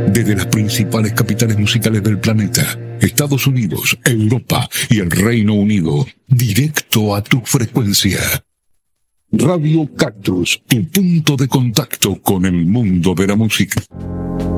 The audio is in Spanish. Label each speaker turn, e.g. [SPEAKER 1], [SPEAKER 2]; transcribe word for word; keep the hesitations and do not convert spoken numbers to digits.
[SPEAKER 1] Desde las principales capitales musicales del planeta, Estados Unidos, Europa y el Reino Unido, directo a tu frecuencia. Radio Cactus, tu punto de contacto con el mundo de la música.